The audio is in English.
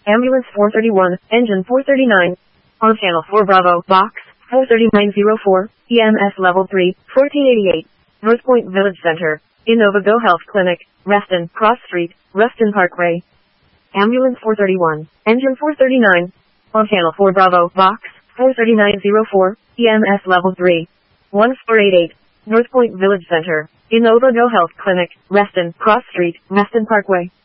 Ambulance 431, Engine 439. On Channel 4 Bravo, Box 43904, EMS Level 3, 1488. North Point Village Center. Innova Go Health Clinic, Reston, Cross Street, Reston Parkway. Ambulance 431, Engine 439. On Channel 4 Bravo, Box 43904, EMS Level 3, 1488. North Point Village Center. Innova Go Health Clinic, Reston, Cross Street, Reston Parkway.